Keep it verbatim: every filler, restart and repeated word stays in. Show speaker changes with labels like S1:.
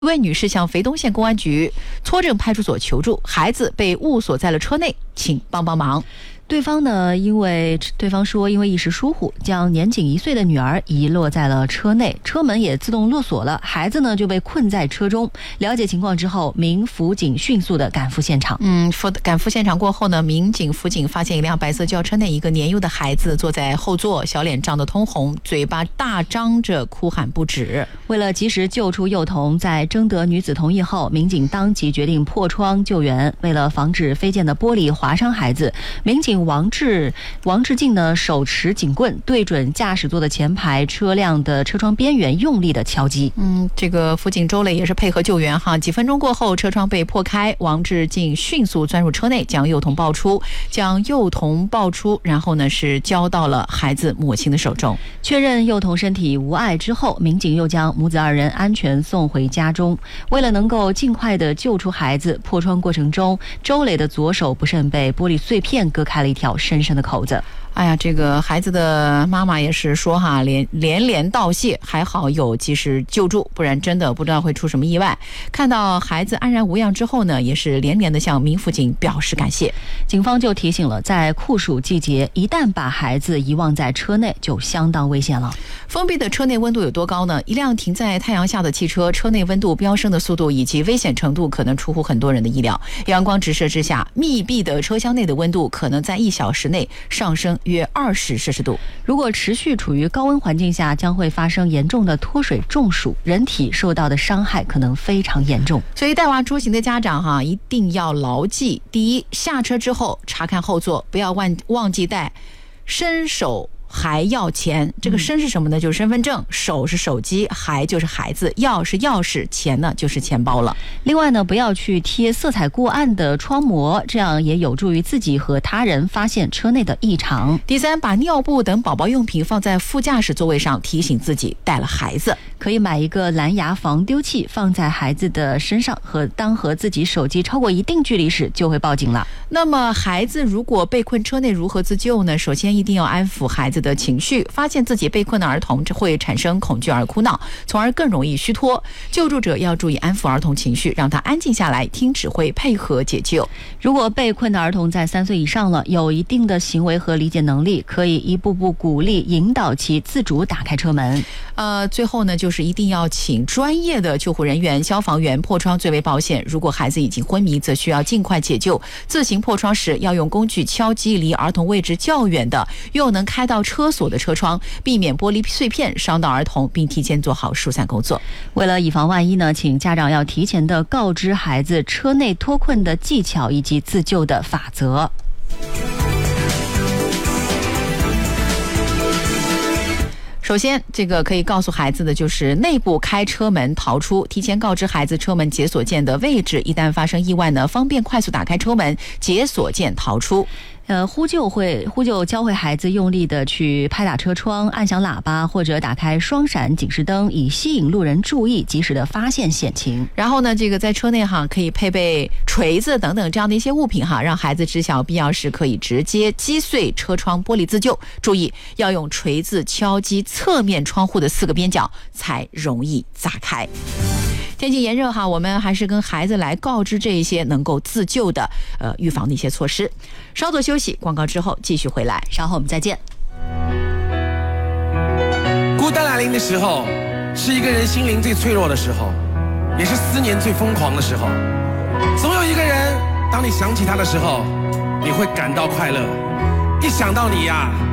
S1: 一位女士向肥东县公安局撮镇派出所求助，孩子被误锁在了车内，请帮帮忙。
S2: 对方呢，因为对方说因为一时疏忽，将年仅一岁的女儿遗落在了车内，车门也自动落锁了，孩子呢就被困在车中。了解情况之后，民辅警迅速的赶赴现场。
S1: 嗯，赶赴现场过后呢，民警辅警发现一辆白色轿车内一个年幼的孩子坐在后座，小脸涨得通红，嘴巴大张着哭喊不止。
S2: 为了及时救出幼童，在征得女子同意后，民警当即决定破窗救援。为了防止飞溅的玻璃划伤孩子，民警王志王志进呢手持警棍对准驾驶座的前排车辆的车窗边缘用力的敲击。
S1: 嗯，这个辅警周磊也是配合救援哈。几分钟过后，车窗被破开，王志进迅速钻入车内，将幼童抱出，将幼童抱出，然后呢是交到了孩子母亲的手中。
S2: 确认幼童身体无碍之后，民警又将母子二人安全送回家中。为了能够尽快的救出孩子，破窗过程中，周磊的左手不慎被玻璃碎片割开了一条深深的口子。
S1: 哎呀，这个孩子的妈妈也是说哈，连连连道谢，还好有及时救助，不然真的不知道会出什么意外。看到孩子安然无恙之后呢，也是连连的向民辅警表示感谢。
S2: 警方就提醒了，在酷暑季节，一旦把孩子遗忘在车内，就相当危险了。
S1: 封闭的车内温度有多高呢？一辆停在太阳下的汽车，车内温度飙升的速度以及危险程度可能出乎很多人的意料。阳光直射之下，密闭的车厢内的温度可能在一小时内上升约二十摄氏度。
S2: 如果持续处于高温环境下，将会发生严重的脱水中暑，人体受到的伤害可能非常严重。
S1: 所以带娃出行的家长哈，一定要牢记：第一，下车之后查看后座，不要忘忘记带伸手还要钱。这个身是什么呢？就是身份证，手是手机，还就是孩子，钥是钥匙，钱呢就是钱包了。
S2: 另外呢，不要去贴色彩过暗的窗膜，这样也有助于自己和他人发现车内的异常。
S1: 第三，把尿布等宝宝用品放在副驾驶座位上，提醒自己带了孩子。
S2: 可以买一个蓝牙防丢器放在孩子的身上，和当和自己手机超过一定距离时就会报警了。
S1: 那么孩子如果被困车内如何自救呢？首先一定要安抚孩子的情绪，发现自己被困的儿童这会产生恐惧而哭闹，从而更容易虚脱。救助者要注意安抚儿童情绪，让他安静下来，听指挥，配合解救。
S2: 如果被困的儿童在三岁以上了，有一定的行为和理解能力，可以一步步鼓励引导其自主打开车门。
S1: 呃，最后呢，就是一定要请专业的救护人员、消防员破窗最为保险。如果孩子已经昏迷，则需要尽快解救。自行破窗时，要用工具敲击离儿童位置较远的又能开到车锁的车窗，避免玻璃碎片伤到儿童，并提前做好疏散工作。
S2: 为了以防万一呢，请家长要提前的告知孩子车内脱困的技巧以及自救的法则。
S1: 首先，这个可以告诉孩子的就是内部开车门逃出，提前告知孩子车门解锁键的位置，一旦发生意外呢，方便快速打开车门，解锁键逃出。
S2: 呃，呼救会呼救教会孩子用力的去拍打车窗、按响喇叭或者打开双闪警示灯，以吸引路人注意，及时的发现险情。
S1: 然后呢，这个在车内哈可以配备锤子等等这样的一些物品哈，让孩子知晓必要时可以直接击碎车窗玻璃自救。注意要用锤子敲击侧面窗户的四个边角，才容易砸开。天气炎热哈，我们还是跟孩子来告知这一些能够自救的呃预防的一些措施。稍作休息，广告之后继续回来，稍后我们再见。
S3: 孤单来临的时候，是一个人心灵最脆弱的时候，也是思念最疯狂的时候。总有一个人，当你想起他的时候，你会感到快乐。一想到你呀、啊